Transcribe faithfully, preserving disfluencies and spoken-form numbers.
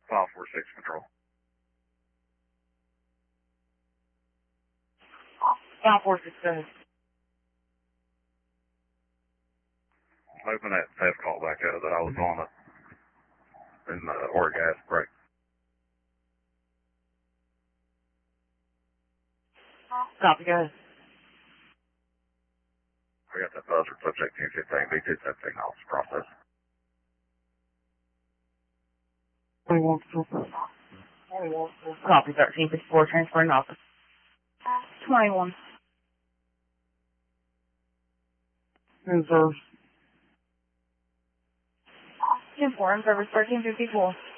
five four six Control. five four six seven. Open that theft call back up that I was on it in the Orgas break. Copy, guys. I got that buzzer, subject ten fifteen, B two seventeen office process. twenty-one. Copy, thirteen fifty-four, transferring office. twenty-one. Reserve. ten four, in service, thirteen fifty-four.